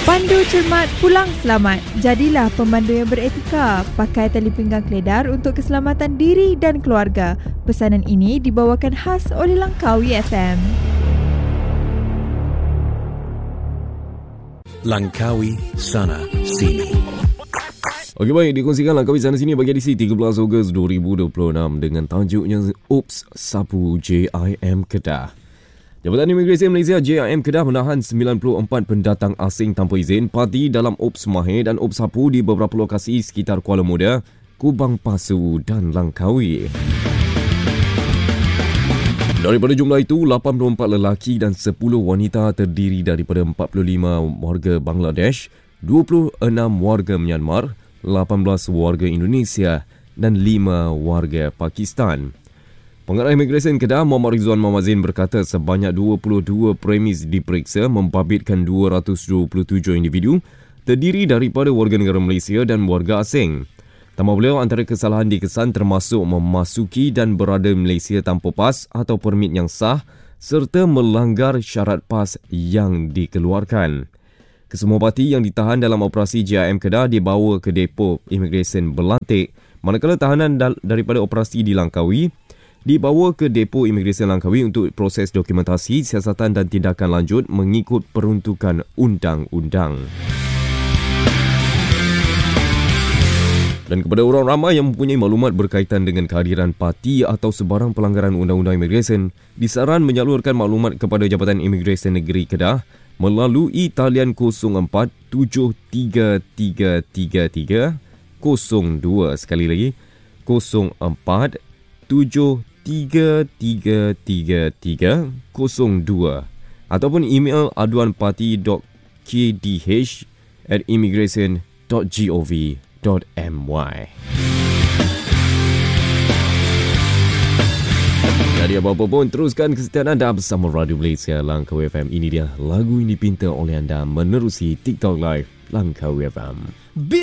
Pandu cermat, pulang selamat. Jadilah pemandu yang beretika. Pakai tali pinggang keledar untuk keselamatan diri dan keluarga. Pesanan ini dibawakan khas oleh Langkawi FM. Langkawi Sana Sini. Okey, baik, dikongsikan Langkawi Sana Sini bagi edisi 13 Ogos 2026 dengan tajuknya Oops Sapu JIM Kedah. Jabatan Imigresen Malaysia JIM Kedah menahan 94 pendatang asing tanpa izin parti dalam Oops Mahir dan Oops Sapu di beberapa lokasi sekitar Kuala Muda, Kubang Pasu dan Langkawi. Daripada jumlah itu, 84 lelaki dan 10 wanita terdiri daripada 45 warga Bangladesh, 26 warga Myanmar, 18 warga Indonesia dan 5 warga Pakistan. Pengarah Imigresen Kedah Muhammad Rizwan Mamazin berkata sebanyak 22 premis diperiksa membabitkan 227 individu terdiri daripada warga negara Malaysia dan warga asing. Tambah beliau, antara kesalahan dikesan termasuk memasuki dan berada di Malaysia tanpa pas atau permit yang sah serta melanggar syarat pas yang dikeluarkan. Kesemua parti yang ditahan dalam operasi JIM Kedah dibawa ke depo Imigresen Berlantik, manakala tahanan daripada operasi di Langkawi dibawa ke depo Imigresen Langkawi untuk proses dokumentasi, siasatan dan tindakan lanjut mengikut peruntukan undang-undang. Dan kepada orang ramai yang mempunyai maklumat berkaitan dengan kehadiran parti atau sebarang pelanggaran undang-undang imigresen, disaran menyalurkan maklumat kepada Jabatan Imigresen Negeri Kedah melalui talian 04 7333 02, sekali lagi 04 7333 ataupun email aduanparti.kdh@immigration.gov.my. Jadi apa-apa pun, teruskan kesetiaan anda bersama Radio Malaysia Langkawi FM. Ini dia lagu yang dipinta oleh anda menerusi TikTok Live Langkawi FM.